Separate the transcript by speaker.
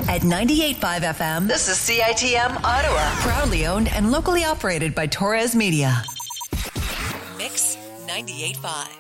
Speaker 1: At 98.5 FM, this is CITM Ottawa. Proudly owned and locally operated by Torres Media. Mix 98.5.